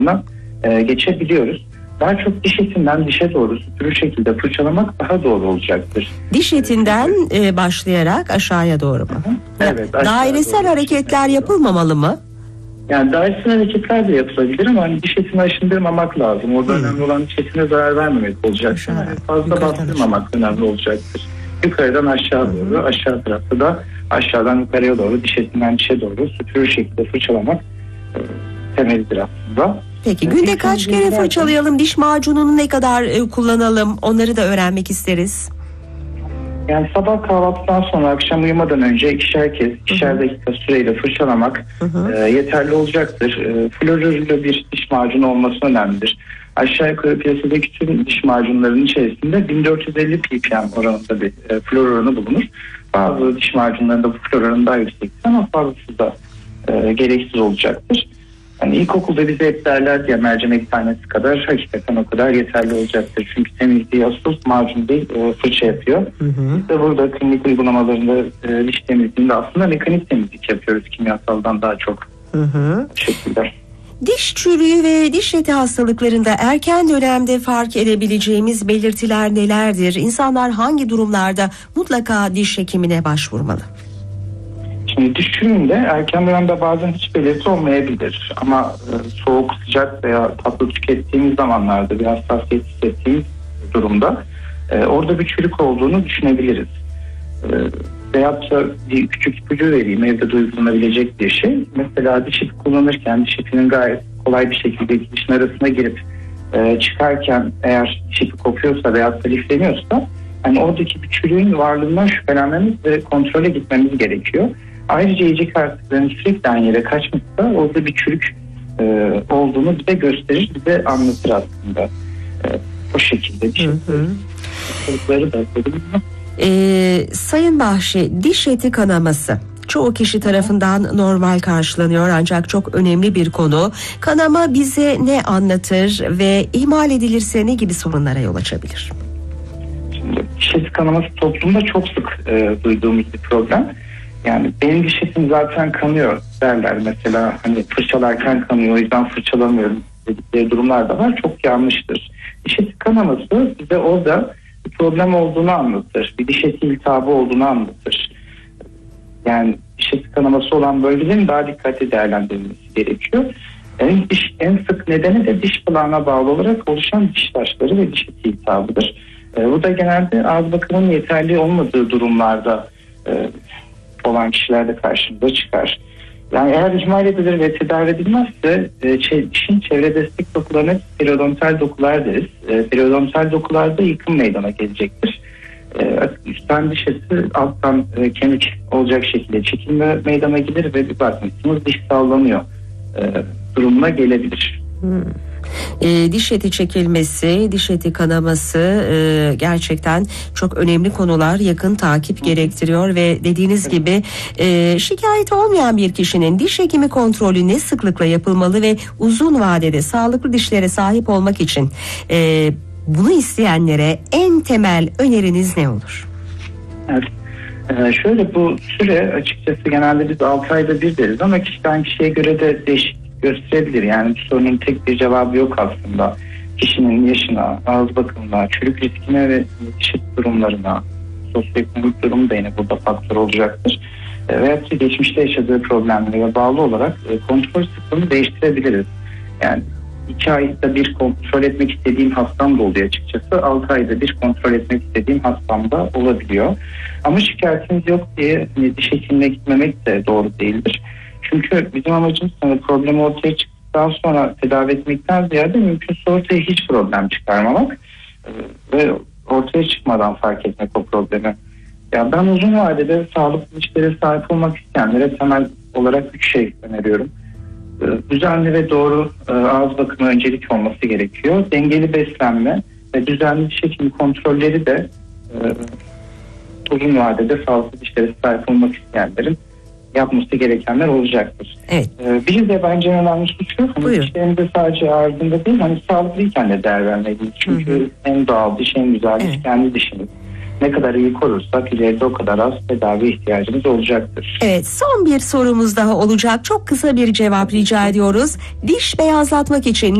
aşamasından geçebiliyoruz. Daha çok diş etinden dişe doğru süpürür şekilde fırçalamak daha doğru olacaktır. Diş etinden başlayarak aşağıya doğru mu? Evet. Dairesel hareketler yapılmamalı mı? Yani dairesel hareketler de yapılabilir ama hani diş etini aşındırmamak lazım. Orada önemli olan diş etine zarar vermemek olacak. Yani fazla bastırmamak önemli olacaktır. Yukarıdan aşağı doğru, aşağı tarafta da aşağıdan yukarıya doğru, diş etinden dişe doğru süpürür şekilde fırçalamak temelidir aslında. Peki günde kaç kere fırçalayalım? Diş macununu ne kadar kullanalım? Onları da öğrenmek isteriz. Yani sabah kahvaltıdan sonra akşam uyumadan önce ikişer dakika süreyle fırçalamak yeterli olacaktır. Florürlü bir diş macunu olması önemlidir. Aşağı yukarı piyasadaki tüm diş macunlarının içerisinde 1450 ppm oranında bir flor oranı bulunur. Bazı diş macunlarında bu flor oranı daha yüksektir ama fazlası da gereksiz olacaktır. Yani ilkokulda bize hep derler ya, mercimek tanesi kadar, hakikaten o kadar yeterli olacaktır. Çünkü temizliği asıl macun değil, fırça yapıyor. Biz de burada klinik uygulamalarında diş temizliğinde aslında mekanik temizlik yapıyoruz, kimyasaldan daha çok şekilde. Diş çürüğü ve diş eti hastalıklarında erken dönemde fark edebileceğimiz belirtiler nelerdir? İnsanlar hangi durumlarda mutlaka diş hekimine başvurmalı? Şimdi diş çürüğünde erken dönemde bazen hiç belirti olmayabilir ama soğuk, sıcak veya tatlı tükettiğimiz zamanlarda bir hassasiyet hissettiğimiz durumda orada bir çürük olduğunu düşünebiliriz. Veyahut da bir küçük ipucu vereyim, evde de uygulanabilecek bir şey. Mesela diş ipi kullanırken diş ipinin gayet kolay bir şekilde dişin arasına girip çıkarken eğer diş ipi kopuyorsa veya lifleniyorsa hani oradaki bir çürüğün varlığından şüphelenmemiz ve kontrole gitmemiz gerekiyor. Ayrıca yiyecek artıklarının sürekli aynı yere kaçması orada bir çürük olduğunu bize gösterir, bize anlatır aslında. O şekilde çocukları da Sayın Bahşi, diş eti kanaması çoğu kişi tarafından normal karşılanıyor ancak çok önemli bir konu. Kanama bize ne anlatır ve ihmal edilirse ne gibi sorunlara yol açabilir? Şimdi diş eti kanaması toplumda çok sık duyduğumuz bir problem. Yani benim diş etim zaten kanıyor derler mesela, hani fırçalarken kanıyor o yüzden fırçalamıyorum dedikleri durumlar da var. Çok yanlıştır. Diş eti kanaması bize orada bir problem olduğunu anlatır. Bir diş eti iltihabı olduğunu anlatır. Yani diş eti kanaması olan bölgelerin daha dikkatli değerlendirilmesi gerekiyor. En sık nedeni de diş plağına bağlı olarak oluşan diş taşları ve diş eti iltihabıdır. Bu da genelde ağız bakımının yeterli olmadığı durumlarda olan kişilerde karşımıza çıkar. Yani eğer ihmal edilir ve tedavi edilmezse dişin çevre destek dokularına periodontal dokular deriz. Periodontal dokularda yıkım meydana gelecektir. Üstten diş eti alttan kemik olacak şekilde çekilme meydana gelir ve bir bakmışsınız diş sallanıyor durumuna gelebilir. Diş eti çekilmesi, diş eti kanaması gerçekten çok önemli konular, yakın takip gerektiriyor ve dediğiniz gibi şikayet olmayan bir kişinin diş hekimi kontrolü ne sıklıkla yapılmalı ve uzun vadede sağlıklı dişlere sahip olmak için bunu isteyenlere en temel öneriniz ne olur? Evet. Şöyle, bu süre açıkçası genelde biz 6 ayda bir deriz ama kişiden kişiye göre de değişik gösterebilir. Yani bu sorunun tek bir cevabı yok aslında. Kişinin yaşına, ağız bakımına, çürük riskine ve diş durumlarına, sosyoekonomik durum da yine burada faktör olacaktır. Veyahut da geçmişte yaşadığı problemlere bağlı olarak kontrol sıklığını değiştirebiliriz. Yani 2 ayda bir kontrol etmek istediğim hastam da oluyor açıkçası. 6 ayda bir kontrol etmek istediğim hastam da olabiliyor. Ama şikayetiniz yok diye diş hekimine gitmemek de doğru değildir. Çünkü bizim amacımız problemi ortaya çıktıktan sonra tedavi etmekten ziyade mümkünse ortaya hiç problem çıkarmamak ve ortaya çıkmadan fark etmek o problemi. Yani ben uzun vadede sağlıklı dişlere sahip olmak isteyenlere temel olarak 3 şey öneriyorum. Düzenli ve doğru ağız bakımı öncelik olması gerekiyor. Dengeli beslenme ve düzenli diş hekimi kontrolleri de uzun vadede sağlıklı dişlere sahip olmak isteyenlerin yapması gerekenler olacaktır. Evet. Bir de bence önemli şu, hani dişlerinde sadece ağrıdığında değil, hani sağlıklıyken de değer vermeliyiz. Çünkü en doğal diş, en güzel diş kendi dişimiz. ne kadar iyi korursak ileride o kadar az tedavi ihtiyacımız olacaktır. Evet, son bir sorumuz daha olacak. Çok kısa bir cevap rica ediyoruz. Diş beyazlatmak için